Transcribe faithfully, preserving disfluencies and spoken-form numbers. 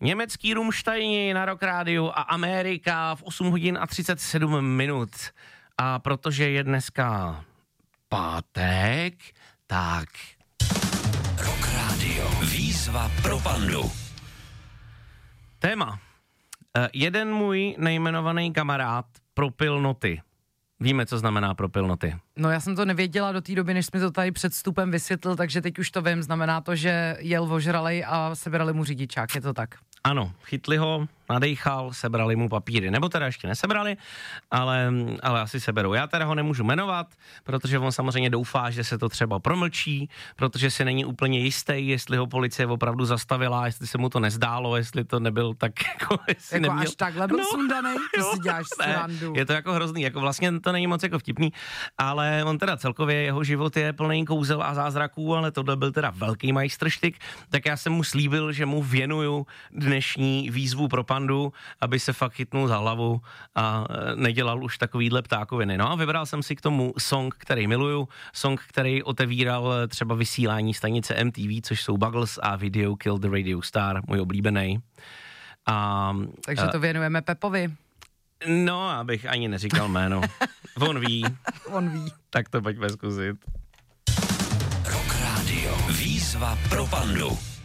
Německý Rammsteini na Rock Rádiu a Amerika v osm hodin a třicet sedm minut. A protože je dneska pátek, tak... Rock Radio. Výzva pro pandu. Téma. Jeden můj nejmenovaný kamarád propil noty. Víme, co znamená propil noty. No já jsem to nevěděla do té doby, než jsi mi to tady před vstupem vysvětlil, takže teď už to vím, znamená to, že jel ožralej a sebrali mu řidičák, je to tak? Ano, chytli ho, nadejchal, sebrali mu papíry, nebo teda ještě nesebrali, ale, ale asi seberou. Já teda ho nemůžu jmenovat, protože on samozřejmě doufá, že se to třeba promlčí, protože si není úplně jistý, jestli ho policie opravdu zastavila, jestli se mu to nezdálo, jestli to nebyl tak jako... Jako neměl... až takhle byl no, sundanej, ty si děláš srandu. Je to jako hrozný, jako vlastně to není moc jako vtipný, ale on teda celkově, jeho život je plný kouzel a zázraků, ale tohle byl teda velký majstrštyk, tak já jsem mu slíbil, že mu věnuju dnešní výzvu pro pandu, aby se fakt chytnul za hlavu a nedělal už takovýhle ptákoviny. No a vybral jsem si k tomu song, který miluju, song, který otevíral třeba vysílání stanice M T V, což jsou Buggles a Video Kill the Radio Star, můj oblíbený. A, Takže to věnujeme Pepovi. No, abych ani neříkal jméno. On ví. On ví. Tak to pojďme zkusit. Rock Radio. Výzva pro pandu.